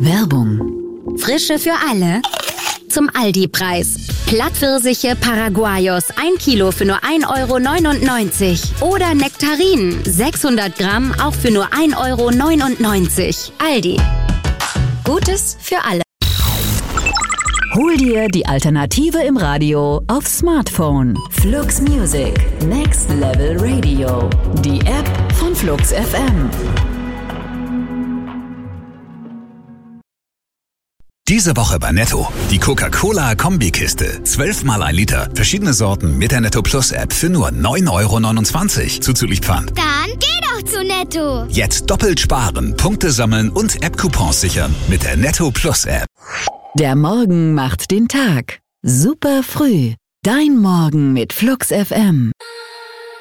Werbung. Frische für alle? Zum Aldi-Preis. Plattpfirsiche Paraguayos 1 Kilo für nur 1,99 € oder Nektarinen 600 Gramm auch für nur 1,99 €. Aldi. Gutes für alle. Hol dir die Alternative im Radio aufs Smartphone. Flux Music. Next Level Radio. Die App von Flux FM. Diese Woche bei Netto. Die Coca-Cola-Kombikiste. 12 mal 1 Liter. Verschiedene Sorten mit der Netto Plus App für nur 9,29 € zuzüglich Pfand. Dann geh doch zu Netto. Jetzt doppelt sparen, Punkte sammeln und App-Coupons sichern mit der Netto Plus App. Der Morgen macht den Tag. Super früh. Dein Morgen mit Flux FM.